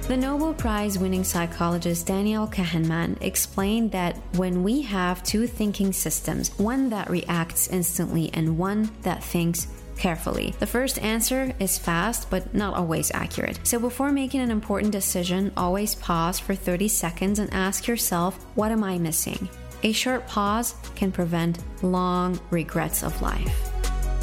The Nobel Prize-winning psychologist Daniel Kahneman explained that when we have two thinking systems, one that reacts instantly and one that thinks carefully, the first answer is fast but not always accurate. So before making an important decision, always pause for 30 seconds and ask yourself, what am I missing? A short pause can prevent long regrets of life.